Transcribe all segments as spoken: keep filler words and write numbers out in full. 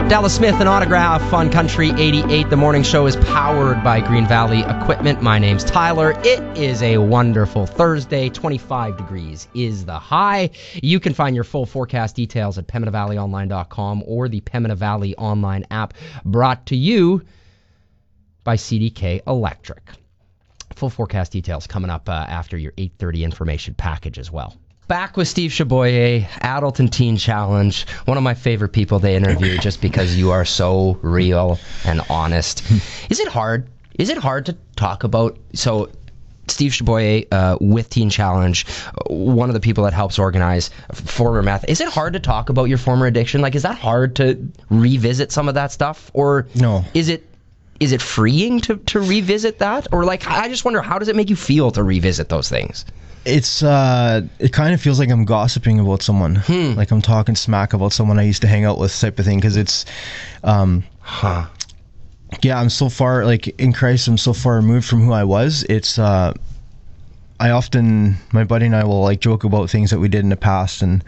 Dallas Smith, an autograph on Country eighty-eight. The morning show is powered by Green Valley Equipment. My name's Tyler. It is a wonderful Thursday. twenty-five degrees is the high. You can find your full forecast details at pembina valley online dot com or the Pembina Valley online app, brought to you by C D K Electric. Full forecast details coming up uh, after your eight thirty information package as well. Back with Steve Chaboyer, Adult and Teen Challenge. One of my favorite people they interview just because you are so real and honest. Is it hard? Is it hard to talk about? So, Steve Chaboyer uh, with Teen Challenge, one of the people that helps organize former meth. Is it hard to talk about your former addiction? Like, is that hard to revisit some of that stuff? Or no. Is it is it freeing to, to revisit that? Or, like, I just wonder, how does it make you feel to revisit those things? It's uh, it kind of feels like I'm gossiping about someone, Hmm. like I'm talking smack about someone I used to hang out with, type of thing. Because it's, um, Huh. yeah, I'm so far, like in Christ, I'm so far removed from who I was. It's, uh, I often, my buddy and I will like joke about things that we did in the past, and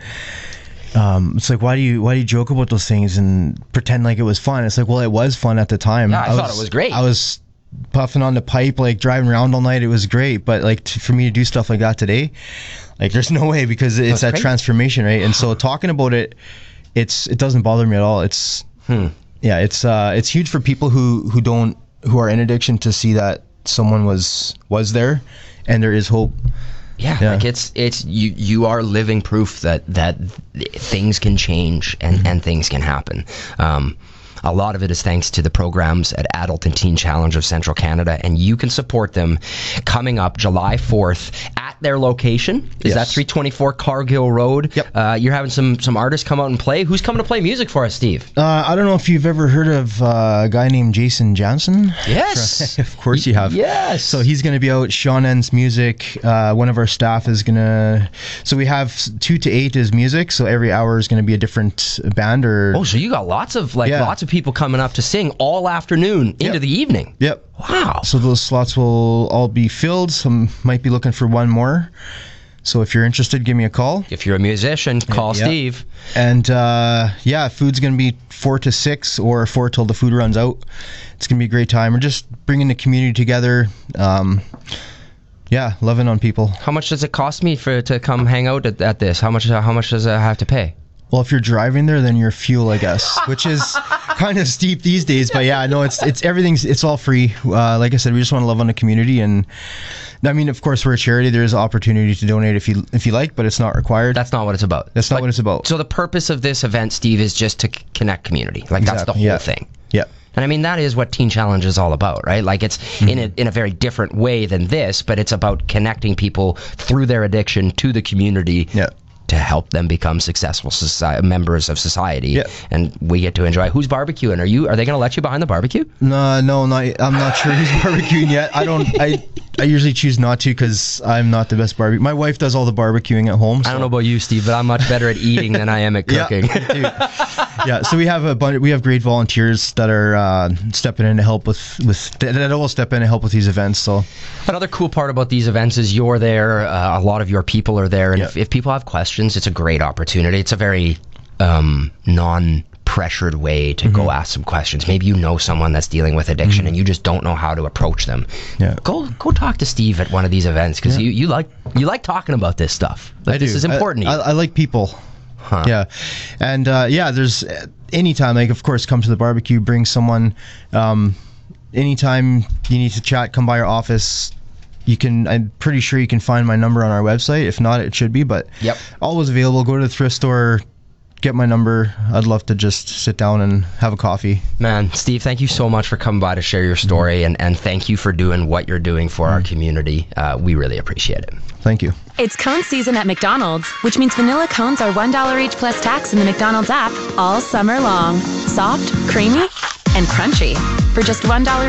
um, it's like, why do you why do you joke about those things and pretend like it was fun? It's like, well, it was fun at the time. Yeah, I, I thought it was great. I was puffing on the pipe, like driving around all night. It was great, but like t- for me to do stuff like that today, like there's no way, because it's That's that crazy. transformation, right? And so talking about it, it's it doesn't bother me at all. It's Hmm. yeah, it's uh, it's huge for people who who don't who are in addiction to see that someone was was there, and there is hope. Yeah, Yeah. like it's it's you you are living proof that that things can change and Mm-hmm. and things can happen. Um, a lot of it is thanks to the programs at Adult and Teen Challenge of Central Canada, and you can support them coming up July fourth at their location. Is Yes. that three twenty-four Cargill Road? Yep. Uh, you're having some some artists come out and play. Who's coming to play music for us, Steve? Uh, I don't know if you've ever heard of uh, a guy named Jason Jansen. Yes. Of course you have. Yes. So he's going to be out. Sean N's music. Uh, one of our staff is going to. So we have two to eight is music. So every hour is going to be a different band or. Oh, so you got lots of like Yeah. lots of people coming up to sing all afternoon into Yep. the evening. Yep. Wow. So those slots will all be filled. Some might be looking for one more. So if you're interested, give me a call. If you're a musician, call Yeah. Steve. And uh, yeah, food's going to be four to six or four till the food runs out. It's going to be a great time. We're just bringing the community together. Um, yeah, loving on people. How much does it cost me for to come hang out at, at this? How much how much does I have to pay? Well, if you're driving there, then your fuel, I guess, which is kind of steep these days. But yeah, no, it's it's everything's it's all free. Uh, like I said, we just want to love on the community, and I mean, of course, we're a charity. There's opportunity to donate if you if you like, but it's not required. That's not what it's about. That's not Like, what it's about. So the purpose of this event, Steve, is just to c- connect community. Like that's the Exactly, whole yeah. thing. Yeah. And I mean, that is what Teen Challenge is all about, right? Like it's Mm-hmm. in a in a very different way than this, but it's about connecting people through their addiction to the community. Yeah. To help them become successful soci- members of society, Yeah. and we get to enjoy. Who's barbecuing? Are you? Are they going to let you behind the barbecue? No, no, not, I'm not sure who's barbecuing yet. I don't. I I usually choose not to because I'm not the best barbecue. My wife does all the barbecuing at home. So. I don't know about you, Steve, but I'm much better at eating than I am at cooking. Yeah, I do. Yeah, so we have a bunch, we have great volunteers that are uh, stepping in to help with with that will step in and help with these events. So Another cool part about these events is you're there. Uh, a lot of your people are there, and Yeah. if, if people have questions, it's a great opportunity. It's a very um, non-pressured way to go ask some questions. Maybe you know someone that's dealing with addiction, and you just don't know how to approach them. Yeah. Go go talk to Steve at one of these events because you, you like you like talking about this stuff. Like, I this do. is important. I, to I, you. I like people. Huh. Yeah, and uh, yeah, there's uh, anytime, like of course, come to the barbecue, bring someone. Um, anytime you need to chat, come by our office. You can. I'm pretty sure you can find my number on our website. If not, it should be. But Yep. always available. Go to the thrift store, get my number. I'd love to just sit down and have a coffee. Man, Steve, thank you so much for coming by to share your story, and, and thank you for doing what you're doing for our community. Uh, we really appreciate it. Thank you. It's cone season at McDonald's, which means vanilla cones are one dollar each plus tax in the McDonald's app all summer long. Soft, creamy, and crunchy. For just one dollar